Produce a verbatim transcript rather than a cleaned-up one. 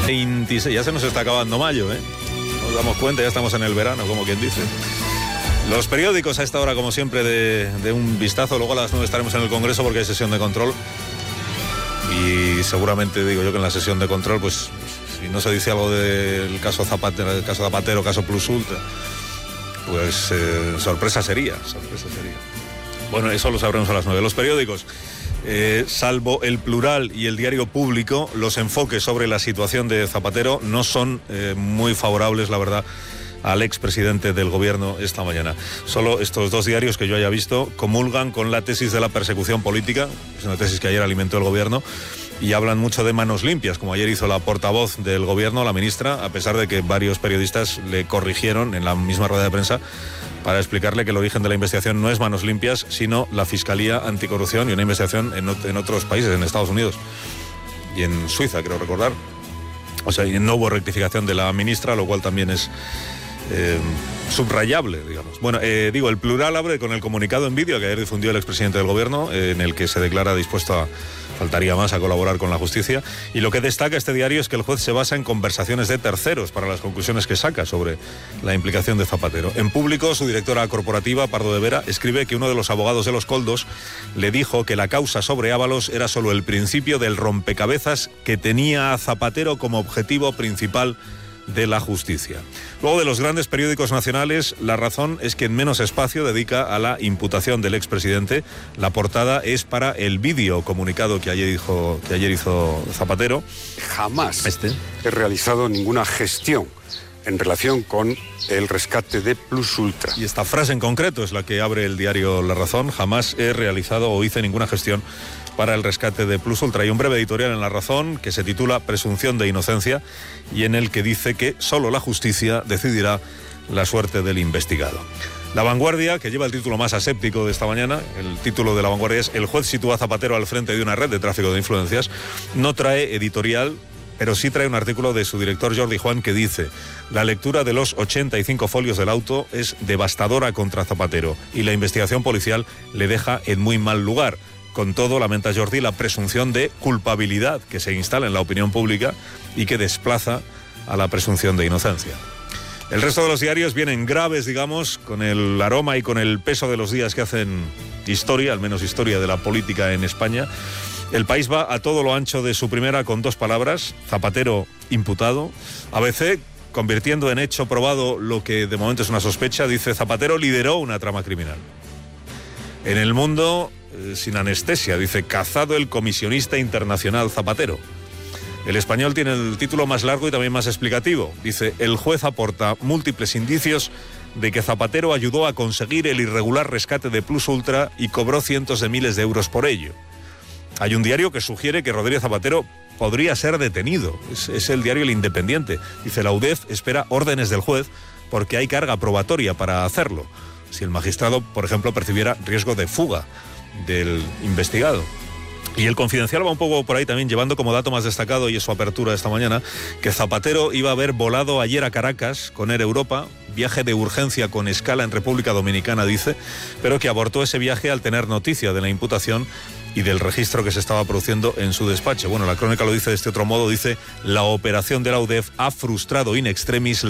veintiséis, ya se nos está acabando mayo, ¿eh? Nos damos cuenta, ya estamos en el verano, como quien dice. Los periódicos a esta hora, como siempre, de, de un vistazo. Luego a las nueve estaremos en el Congreso porque hay sesión de control. Y seguramente, digo yo, que en la sesión de control, pues, si no se dice algo del caso Zapatero, del caso Zapatero, caso Plus Ultra, pues eh, sorpresa sería, sorpresa sería. Bueno, eso lo sabremos a las nueve. Los periódicos, eh, salvo El Plural y el Diario Público, los enfoques sobre la situación de Zapatero no son eh, muy favorables, la verdad, al expresidente del gobierno esta mañana. Solo estos dos diarios que yo haya visto comulgan con la tesis de la persecución política, es una tesis que ayer alimentó el gobierno, y hablan mucho de manos limpias, como ayer hizo la portavoz del gobierno, la ministra, a pesar de que varios periodistas le corrigieron en la misma rueda de prensa para explicarle que el origen de la investigación no es manos limpias, sino la Fiscalía Anticorrupción y una investigación en, en otros países, en Estados Unidos y en Suiza, creo recordar. O sea, y no hubo rectificación de la ministra, lo cual también es Eh, subrayable, digamos. Bueno, eh, digo, El Plural abre con el comunicado en vídeo que ayer difundió el expresidente del gobierno, eh, en el que se declara dispuesto a, faltaría más, a colaborar con la justicia. Y lo que destaca este diario es que el juez se basa en conversaciones de terceros para las conclusiones que saca sobre la implicación de Zapatero. En Público, su directora corporativa, Pardo de Vera, escribe que uno de los abogados de los Koldos le dijo que la causa sobre Ábalos era solo el principio del rompecabezas que tenía a Zapatero como objetivo principal de la justicia. Luego, de los grandes periódicos nacionales, La Razón es quien menos espacio dedica a la imputación del expresidente. La portada es para el vídeo comunicado que ayer, dijo, que ayer hizo Zapatero. Jamás este. he realizado ninguna gestión en relación con el rescate de Plus Ultra. Y esta frase en concreto es la que abre el diario La Razón. Jamás he realizado o hice ninguna gestión para el rescate de Plus Ultra. Hay un breve editorial en La Razón que se titula Presunción de inocencia y en el que dice que solo la justicia decidirá la suerte del investigado. La Vanguardia, que lleva el título más aséptico de esta mañana, el título de La Vanguardia es El juez sitúa a Zapatero al frente de una red de tráfico de influencias, no trae editorial, pero sí trae un artículo de su director Jordi Juan que dice: la lectura de los ochenta y cinco folios del auto es devastadora contra Zapatero y la investigación policial le deja en muy mal lugar. Con todo, lamenta Jordi la presunción de culpabilidad que se instala en la opinión pública y que desplaza a la presunción de inocencia. El resto de los diarios vienen graves, digamos, con el aroma y con el peso de los días que hacen historia, al menos historia de la política en España. El País va a todo lo ancho de su primera con dos palabras: Zapatero imputado. A B C, convirtiendo en hecho probado lo que de momento es una sospecha, dice: Zapatero lideró una trama criminal. En El Mundo, eh, sin anestesia, dice: cazado el comisionista internacional Zapatero. El Español tiene el título más largo y también más explicativo. Dice: el juez aporta múltiples indicios de que Zapatero ayudó a conseguir el irregular rescate de Plus Ultra y cobró cientos de miles de euros por ello. Hay un diario que sugiere que Rodríguez Zapatero podría ser detenido. Es, es el diario El Independiente. Dice: la U D E F espera órdenes del juez porque hay carga probatoria para hacerlo. Si el magistrado, por ejemplo, percibiera riesgo de fuga del investigado. Y El Confidencial va un poco por ahí también, llevando como dato más destacado, y es su apertura esta mañana, que Zapatero iba a haber volado ayer a Caracas con Air Europa, viaje de urgencia con escala en República Dominicana, dice, pero que abortó ese viaje al tener noticia de la imputación y del registro que se estaba produciendo en su despacho. Bueno, la crónica lo dice de este otro modo, dice: la operación de la U D E F ha frustrado in extremis